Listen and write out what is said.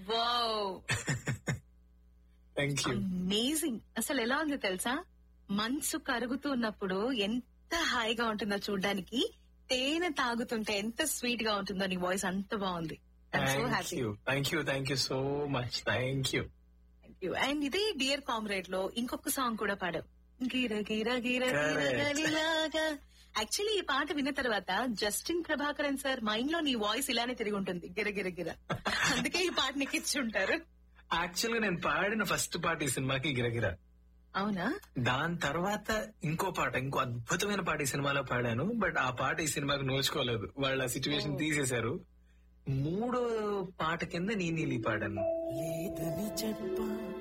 Wow, thank you. Amazing. అసలు ఎలా ఉంది తెలుసా, మనసు కరుగుతూ ఉన్నప్పుడు ఎంత హాయిగా ఉంటుందో చూడ్డానికి, తేనె తాగుతుంటే ఎంత స్వీట్ గా ఉంటుందో. నీ వాయిస్ అంత బాగుంది. So happy. Thank you so much. Thank you. And ఇదే డియర్ కామ్రేడ్ లో ఇంకొక సాంగ్ కూడా పాడావు, గిర గిర గిర గిర గరిలాగా. యాక్చువల్లీ ఈ పాట విన్న తర్వాత జస్టిన్ ప్రభాకరన్ సార్ మైండ్ లో నీ వాయిస్ ఇలానే తిరిగి ఉంటుంది, గిర గిర గిర. అందుకే ఈ పాట నీకు ఇచ్చి ఉంటారు. యాక్చువల్ గా నేను పాడిన ఫస్ట్ పాట ఈ సినిమాకి గిరగిర. అవునా? దాని తర్వాత ఇంకో అద్భుతమైన పాట ఈ సినిమాలో పాడాను. బట్ ఆ పాట ఈ సినిమాకి నోచుకోలేదు, వాళ్ళ సిచ్యువేషన్ తీసేశారు. మూడో పాట కింద నీ నీలి పాడాను. లేదని చెప్పా